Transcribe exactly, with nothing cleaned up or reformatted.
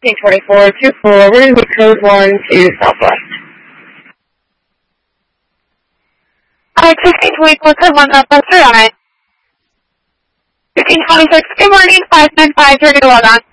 fifteen twenty-four two forward with code one to Southwest. Alright, fifteen twenty-four, code one Southwest, three on it. fifteen twenty-six, good morning, five nine five, ready to log on.